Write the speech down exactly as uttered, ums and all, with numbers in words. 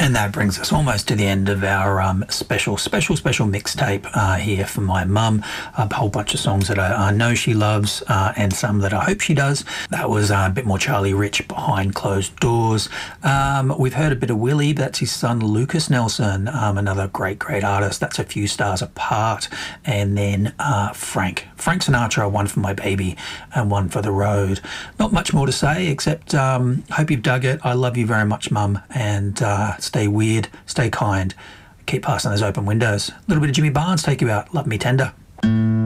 And that brings us almost to the end of our um, special, special, special mixtape uh, here for my mum. A whole bunch of songs that I, I know she loves uh, and some that I hope she does. That was uh, a bit more Charlie Rich, Behind Closed Doors. Um, we've heard a bit of Willie. That's his son Lucas Nelson, um, another great, great artist. That's A Few Stars Apart. And then uh, Frank. Frank Sinatra, One for My Baby and One for the Road. Not much more to say except um, hope you've dug it. I love you very much, Mum. And uh, stay weird, stay kind, keep passing those open windows. A little bit of Jimmy Barnes take you out. Love Me Tender.